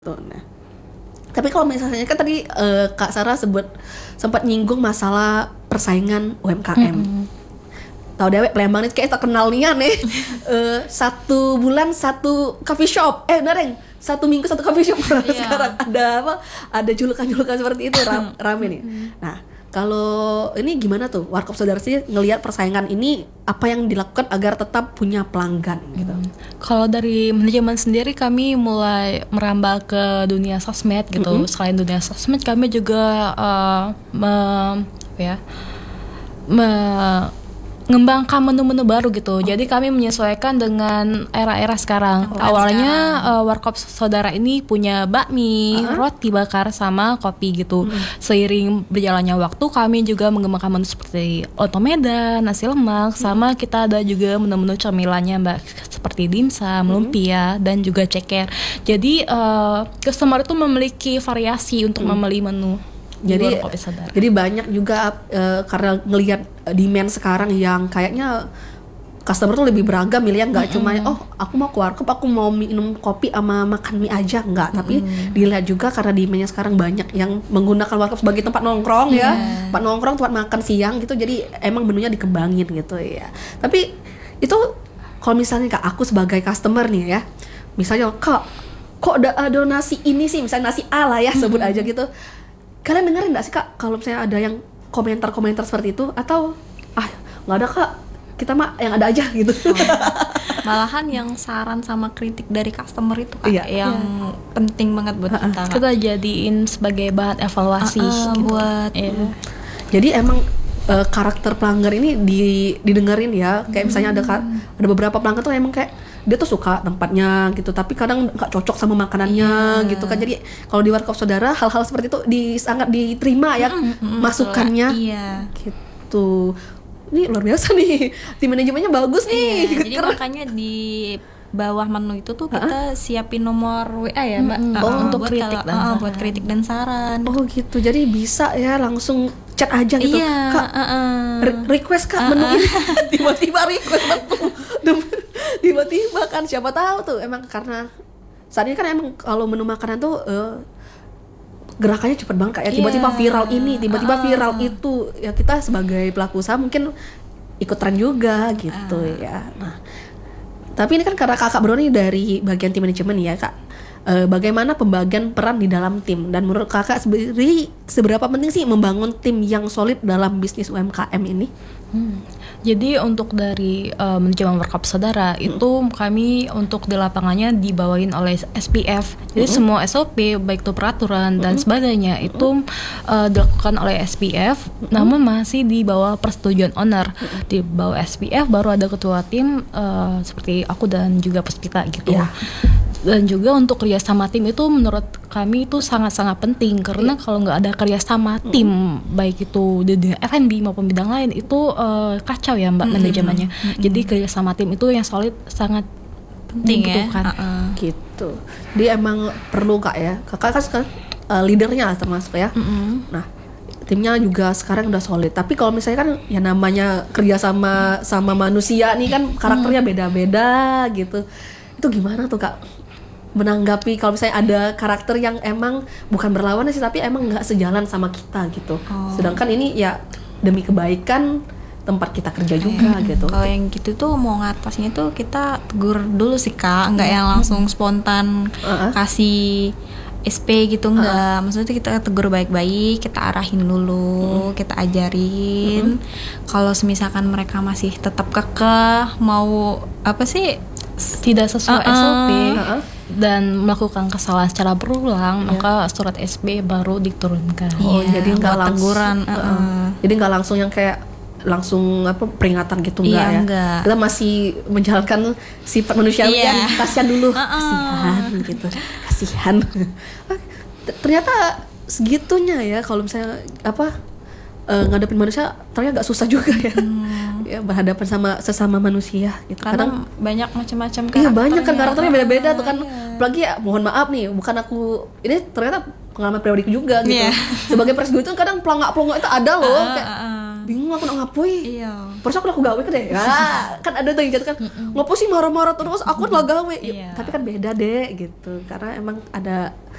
Nah, tapi kalau misalnya kan tadi Kak Sarah sempat nyinggung masalah persaingan UMKM. Tahu dewek Palembang ini kayak terkenal nih nih. 1 bulan 1 coffee shop. Dareng, 1 minggu 1 coffee shop. Sekarang ada apa? Ada julukan-julukan seperti itu rame nih. Nah, kalau ini gimana tuh Warkop Saudara sih ngelihat persaingan ini, apa yang dilakukan agar tetap punya pelanggan gitu? Kalau dari manajemen sendiri kami mulai merambah ke dunia sosmed gitu. Selain dunia sosmed kami juga mengembangkan menu-menu baru gitu. Jadi kami menyesuaikan dengan era-era sekarang. Awalnya Warkop Saudara ini punya bakmi, roti bakar sama kopi gitu. Seiring berjalannya waktu kami juga mengembangkan menu seperti lontong Medan, nasi lemak, sama kita ada juga menu-menu cemilannya Mbak, seperti dimsum, lumpia dan juga ceker. Jadi customer itu memiliki variasi untuk membeli menu. Jadi banyak juga karena ngelihat demand sekarang yang kayaknya customer tuh lebih beragam, milihnya nggak cuma aku mau ke warkop, aku mau minum kopi sama makan mie aja, nggak, tapi dilihat juga karena demandnya sekarang banyak yang menggunakan warkop sebagai tempat nongkrong ya, tempat nongkrong, tempat makan siang gitu, jadi emang menunya dikembangin gitu ya. Tapi itu kalau misalnya Kak, aku sebagai customer nih ya, misalnya kok ada nasi ini sih, misalnya nasi A lah ya sebut aja gitu. Kalian dengerin nggak sih Kak kalau misalnya ada yang komentar-komentar seperti itu, atau nggak ada Kak, kita mah yang ada aja gitu? Malahan yang saran sama kritik dari customer itu Kak, yang penting banget buat kita jadiin sebagai bahan evaluasi buat Jadi emang karakter pelanggan ini didengerin ya, kayak misalnya ada beberapa pelanggan tuh emang kayak dia tuh suka tempatnya gitu, tapi kadang nggak cocok sama makanannya gitu kan. Jadi kalau di Warkop Saudara hal-hal seperti itu sangat diterima ya, masukannya gitu. Ini luar biasa nih, tim manajemennya bagus nih. Jadi makanya di bawah menu itu tuh kita siapin nomor WA ya Mbak, untuk kritik dan saran. Buat kritik dan saran. Oh gitu, jadi bisa ya langsung chat aja gitu, Kak, request Kak menu ini. Tiba-tiba request menu, tiba-tiba kan, siapa tahu tuh emang karena saat ini kan emang kalau menu makanan tuh gerakannya cepet banget Kak ya, tiba-tiba viral ini, tiba-tiba viral itu ya, kita sebagai pelaku usaha mungkin ikut tren juga gitu ya. Nah, tapi ini kan karena Kakak berdua nih dari bagian tim manajemen ya Kak, bagaimana pembagian peran di dalam tim, dan menurut Kakak sendiri seberapa penting sih membangun tim yang solid dalam bisnis UMKM ini? Jadi untuk dari manajemen Warkop Saudara itu kami untuk di lapangannya dibawain oleh SPF. Jadi semua SOP baik itu peraturan dan sebagainya itu dilakukan oleh SPF, namun masih di bawah persetujuan owner. Di bawah SPF baru ada ketua tim seperti aku dan juga Puspita gitu. Dan juga untuk kerjasama tim itu menurut kami itu sangat-sangat penting, karena kalau nggak ada kerjasama tim baik itu di F&B maupun bidang lain itu kacau ya Mbak manajemennya. Jadi kerjasama tim itu yang solid sangat penting dibutuhkan. Gitu. Jadi emang perlu Kak ya, Kakak kan sekarang leadernya termasuk ya. Nah, timnya juga sekarang udah solid. Tapi kalau misalnya kan ya namanya kerjasama sama manusia nih kan karakternya beda-beda gitu. Itu gimana tuh Kak menanggapi kalau misalnya ada karakter yang emang bukan berlawanan sih, tapi emang nggak sejalan sama kita gitu. Sedangkan ini ya demi kebaikan tempat kita kerja juga gitu. Kalau yang gitu tuh mau ngatasinnya tuh kita tegur dulu sih Kak, nggak yang langsung spontan kasih SP gitu, enggak. Maksudnya kita tegur baik-baik, kita arahin dulu, kita ajarin. Kalau misalkan mereka masih tetap kekeh mau apa sih tidak sesuai SOP dan melakukan kesalahan secara berulang, maka surat SB baru diturunkan. Jadi nggak langsung jadi nggak langsung yang kayak langsung peringatan gitu, enggak ya? Enggak. Kita masih menjalankan sifat manusiawi yang kasihan dulu, kasihan gitu, kasihan. Ternyata segitunya ya kalau misalnya ngadepin manusia ternyata agak susah juga ya. Ya, berhadapan sama sesama manusia gitu. Kadang banyak macam-macam karakternya. Iya, banyak kan karakternya beda-beda tuh kan. Apalagi ya, mohon maaf nih, bukan aku, ini ternyata pengalaman pribadi juga gitu. Sebagai presiden itu kadang pelangak-pelangak itu ada loh, kayak bingung aku nak ngapui. Iya. Terus aku gawe kan deh. Ya, kan ada tuh yang jatuh kan. Ngopo sih marah-marah terus aku lah gawe. Iya. Tapi kan beda deh gitu. Karena emang ada